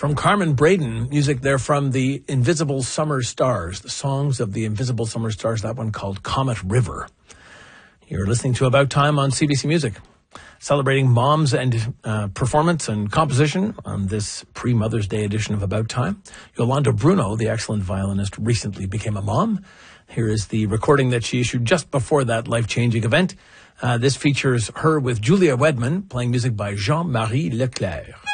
From Carmen Braden, music there from the Invisible Summer Stars, the songs of the Invisible Summer Stars, that one called Comet River. You're listening to About Time on CBC Music, celebrating moms and performance and composition on this pre-Mother's Day edition of About Time. Yolanda Bruno, the excellent violinist, recently became a mom. Here is the recording that she issued just before that life-changing event. This features her with Julia Wedman, playing music by Jean-Marie Leclerc.